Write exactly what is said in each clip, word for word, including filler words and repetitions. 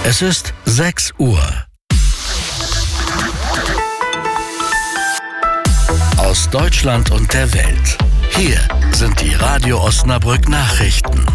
Es ist sechs Uhr. Aus Deutschland und der Welt. Hier sind die Radio Osnabrück Nachrichten.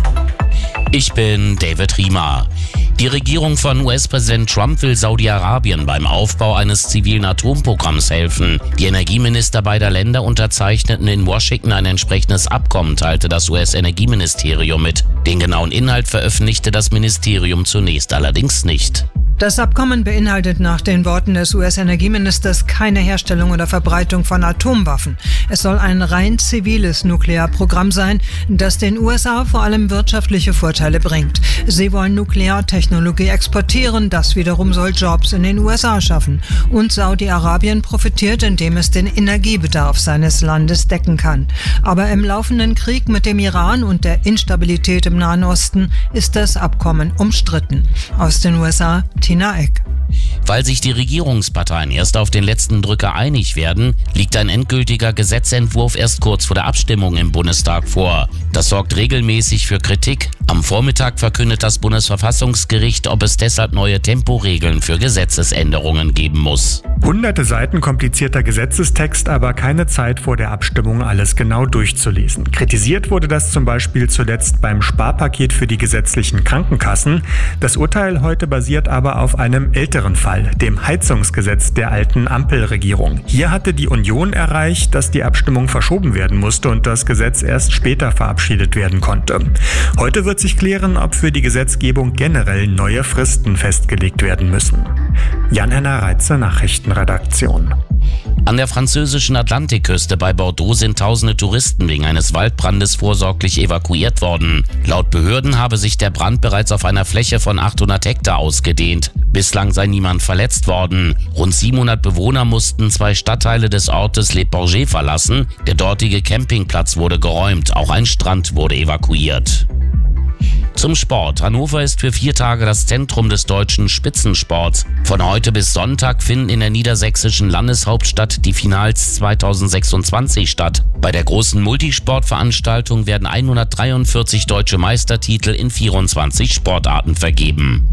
Ich bin David Riemer. Die Regierung von U S-Präsident Trump will Saudi-Arabien beim Aufbau eines zivilen Atomprogramms helfen. Die Energieminister beider Länder unterzeichneten in Washington ein entsprechendes Abkommen, teilte das U S-Energieministerium mit. Den genauen Inhalt veröffentlichte das Ministerium zunächst allerdings nicht. Das Abkommen beinhaltet nach den Worten des U S-Energieministers keine Herstellung oder Verbreitung von Atomwaffen. Es soll ein rein ziviles Nuklearprogramm sein, das den U S A vor allem wirtschaftliche Vorteile bringt. Sie wollen Nukleartechnologie exportieren, das wiederum soll Jobs in den U S A schaffen. Und Saudi-Arabien profitiert, indem es den Energiebedarf seines Landes decken kann. Aber im laufenden Krieg mit dem Iran und der Instabilität im Nahen Osten ist das Abkommen umstritten. Aus den U S A, Tina Eck. Weil sich die Regierungsparteien erst auf den letzten Drücker einig werden, liegt ein endgültiger Gesetzentwurf erst kurz vor der Abstimmung im Bundestag vor. Das sorgt regelmäßig für Kritik. Am Vormittag verkündet das Bundesverfassungsgericht, ob es deshalb neue Temporegeln für Gesetzesänderungen geben muss. Hunderte Seiten komplizierter Gesetzestext, aber keine Zeit vor der Abstimmung, alles genau durchzulesen. Kritisiert wurde das zum Beispiel zuletzt beim Sparpaket für die gesetzlichen Krankenkassen. Das Urteil heute basiert aber auf einem älteren Fall, dem Heizungsgesetz der alten Ampelregierung. Hier hatte die Union erreicht, dass die Abstimmung verschoben werden musste und das Gesetz erst später verabschiedet werden konnte. Heute wird sich klären, ob für die Gesetzgebung generell neue Fristen festgelegt werden müssen. Jan-Henner Reitze, Nachrichtenredaktion. An der französischen Atlantikküste bei Bordeaux sind tausende Touristen wegen eines Waldbrandes vorsorglich evakuiert worden. Laut Behörden habe sich der Brand bereits auf einer Fläche von achthundert Hektar ausgedehnt. Bislang sei niemand verletzt worden. Rund siebenhundert Bewohner mussten zwei Stadtteile des Ortes Les Bourgets verlassen. Der dortige Campingplatz wurde geräumt, auch ein Strand wurde evakuiert. Zum Sport. Hannover ist für vier Tage das Zentrum des deutschen Spitzensports. Von heute bis Sonntag finden in der niedersächsischen Landeshauptstadt die Finals zweitausendsechsundzwanzig statt. Bei der großen Multisportveranstaltung werden hundertdreiundvierzig deutsche Meistertitel in vierundzwanzig Sportarten vergeben.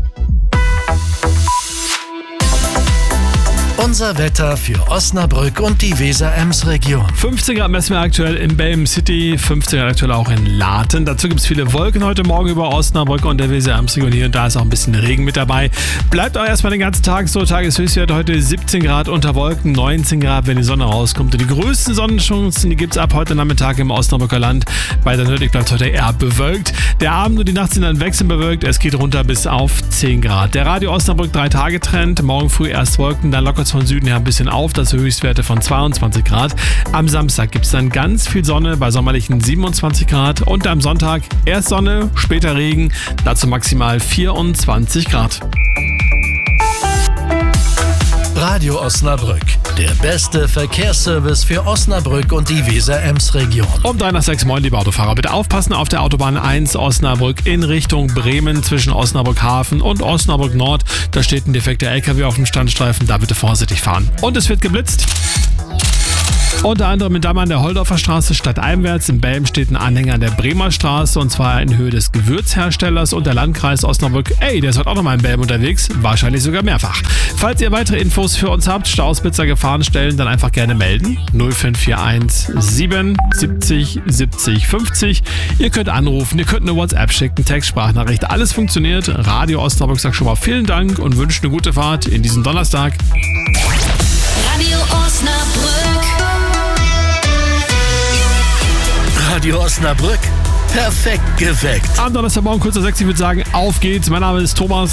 Unser Wetter für Osnabrück und die Weser-Ems-Region. fünfzehn Grad messen wir aktuell in Belm City, fünfzehn Grad aktuell auch in Laten. Dazu gibt es viele Wolken heute Morgen über Osnabrück und der Weser-Ems-Region. Hier und da ist auch ein bisschen Regen mit dabei. Bleibt auch erstmal den ganzen Tag so. Tageshöchstwert heute siebzehn Grad unter Wolken, neunzehn Grad, wenn die Sonne rauskommt. Und die größten Sonnenchancen, die gibt es ab heute Nachmittag im Osnabrücker Land. Weiter nördlich bleibt heute eher bewölkt. Der Abend und die Nacht sind dann wechselnd bewölkt. Es geht runter bis auf zehn Grad. Der Radio Osnabrück drei Tage Trend. Morgen früh erst Wolken, dann lockert von Süden her ein bisschen auf, das Höchstwerte von zweiundzwanzig Grad. Am Samstag gibt es dann ganz viel Sonne bei sommerlichen siebenundzwanzig Grad und am Sonntag erst Sonne, später Regen, dazu maximal vierundzwanzig Grad. Radio Osnabrück, der beste Verkehrsservice für Osnabrück und die Weser-Ems-Region. Um drei nach sechs, moin, liebe Autofahrer. Bitte aufpassen auf der Autobahn eins Osnabrück in Richtung Bremen zwischen Osnabrück Hafen und Osnabrück Nord. Da steht ein defekter L K W auf dem Standstreifen, da bitte vorsichtig fahren. Und es wird geblitzt. Unter anderem in Damm an der Holdorfer Straße stadteinwärts. In Belm steht ein Anhänger an der Bremer Straße und zwar in Höhe des Gewürzherstellers und der Landkreis Osnabrück. Ey, der ist heute auch nochmal in Belm unterwegs, wahrscheinlich sogar mehrfach. Falls ihr weitere Infos für uns habt, Stauspitzer Gefahrenstellen, dann einfach gerne melden. null fünf vier eins sieben siebzig siebzig fünfzig. Ihr könnt anrufen, ihr könnt eine WhatsApp schicken, Text, Sprachnachricht, alles funktioniert. Radio Osnabrück sagt schon mal vielen Dank und wünscht eine gute Fahrt in diesem Donnerstag. Radio Osnabrück. Radio Osnabrück, perfekt geweckt. Am Donnerstagmorgen kurz nach sechs, ich würde sagen, auf geht's. Mein Name ist Thomas.